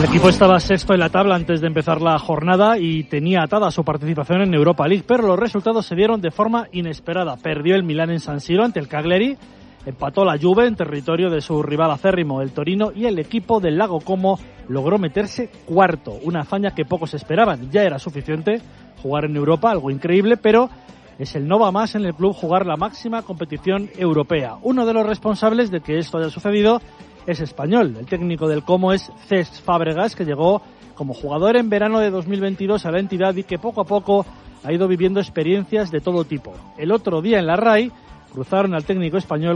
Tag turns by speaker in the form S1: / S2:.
S1: El equipo estaba sexto en la tabla antes de empezar la jornada y tenía atada su participación en Europa League, pero los resultados se dieron de forma inesperada. Perdió el Milán en San Siro ante el Cagliari, empató la Juve en territorio de su rival acérrimo, el Torino, y el equipo del Lago Como logró meterse cuarto, una hazaña que pocos esperaban. Ya era suficiente jugar en Europa, algo increíble, pero es el no va más en el club jugar la máxima competición europea. Uno de los responsables de que esto haya sucedido es español. El técnico del Como es Cesc Fábregas, que llegó como jugador en verano de 2022 a la entidad y que poco a poco ha ido viviendo experiencias de todo tipo. El otro día en la RAI cruzaron al técnico español